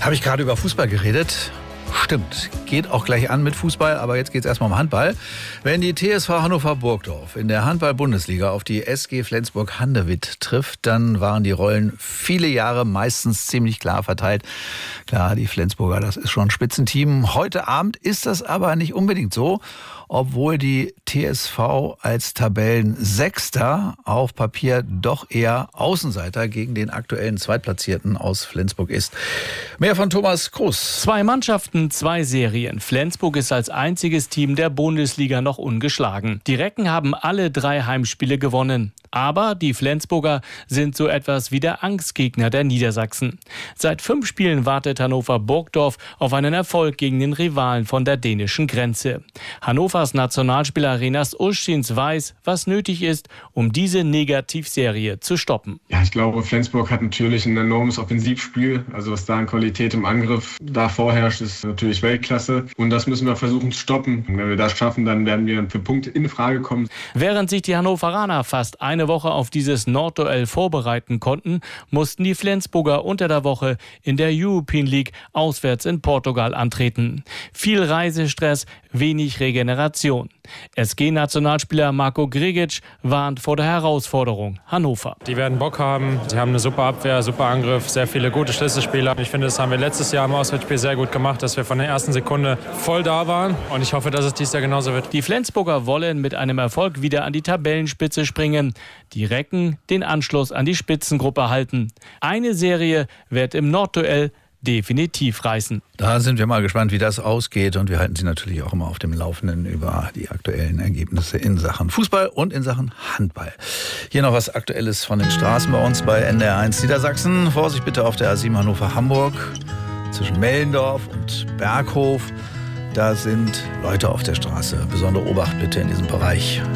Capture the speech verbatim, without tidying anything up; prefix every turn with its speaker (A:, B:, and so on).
A: Habe ich gerade über Fußball geredet? Stimmt, geht auch gleich an mit Fußball, aber jetzt geht es erstmal um Handball. Wenn die T S V Hannover-Burgdorf in der Handball-Bundesliga auf die S G Flensburg-Handewitt trifft, dann waren die Rollen viele Jahre meistens ziemlich klar verteilt. Klar, die Flensburger, das ist schon ein Spitzenteam. Heute Abend ist das aber nicht unbedingt so, obwohl die T S V als Tabellensechster auf Papier doch eher Außenseiter gegen den aktuellen Zweitplatzierten aus Flensburg ist. Mehr von Thomas Kroos.
B: Zwei Mannschaften, zwei Serien. Flensburg ist als einziges Team der Bundesliga noch ungeschlagen. Die Recken haben alle drei Heimspiele gewonnen. Aber die Flensburger sind so etwas wie der Angstgegner der Niedersachsen. Seit fünf Spielen wartet Hannover-Burgdorf auf einen Erfolg gegen den Rivalen von der dänischen Grenze. Hannovers Nationalspieler Renas Uschins weiß, was nötig ist, um diese Negativserie zu stoppen.
C: Ja, ich glaube, Flensburg hat natürlich ein enormes Offensivspiel. Also was da an Qualität im Angriff da vorherrscht, ist natürlich Weltklasse. Und das müssen wir versuchen zu stoppen. Und wenn wir das schaffen, dann werden wir für Punkte in Frage kommen.
B: Während sich die Hannoveraner fast eine Woche auf dieses Nordduell vorbereiten konnten, mussten die Flensburger unter der Woche in der European League auswärts in Portugal antreten. Viel Reisestress, wenig Regeneration. S G-Nationalspieler Marko Grigic warnt vor der Herausforderung Hannover.
D: Die werden Bock haben, sie haben eine super Abwehr, super Angriff, sehr viele gute Schlüsselspieler. Ich finde, das haben wir letztes Jahr im Auswärtsspiel sehr gut gemacht, dass wir von der ersten Sekunde voll da waren und ich hoffe, dass es dieses Jahr genauso wird.
B: Die Flensburger wollen mit einem Erfolg wieder an die Tabellenspitze springen. Die Recken den Anschluss an die Spitzengruppe halten. Eine Serie wird im Nordduell definitiv reißen.
A: Da sind wir mal gespannt, wie das ausgeht, und wir halten Sie natürlich auch immer auf dem Laufenden über die aktuellen Ergebnisse in Sachen Fußball und in Sachen Handball. Hier noch was Aktuelles von den Straßen bei uns bei N D R eins Niedersachsen. Vorsicht bitte auf der A sieben Hannover-Hamburg zwischen Mellendorf und Berghof. Da sind Leute auf der Straße. Besondere Obacht bitte in diesem Bereich.